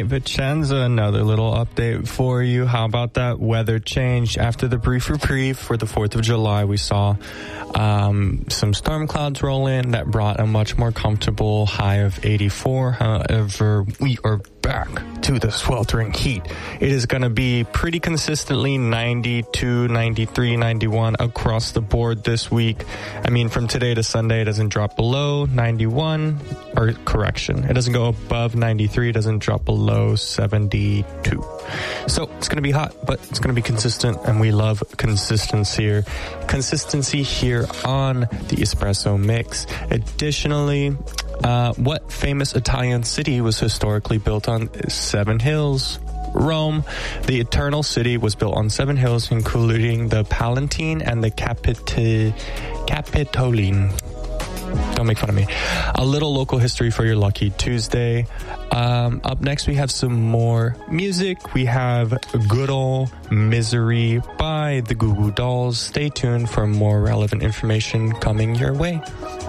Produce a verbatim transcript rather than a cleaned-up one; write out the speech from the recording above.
Vicenza, another little update for you. How about that weather change? After the brief reprieve for the fourth of July, we saw um, some storm clouds roll in that brought a much more comfortable high of eighty-four. However, we are back to the sweltering heat. It is going to be pretty consistently ninety-two, ninety-three, ninety-one across the board this week. I mean, from today to Sunday, it doesn't drop below ninety-one, or correction, it doesn't go above ninety-three, it doesn't drop below seventy-two. So it's going to be hot, but it's going to be consistent, and we love consistency here. Consistency here on the Espresso Mix. Additionally, uh, what famous Italian city was historically built on seven hills? Rome. The Eternal City was built on seven hills, including the Palatine and the Capit- Capitoline. Don't make fun of me. A little local history for your lucky Tuesday. Um, up next, we have some more music. We have Good Ol' Misery by the Goo Goo Dolls. Stay tuned for more relevant information coming your way.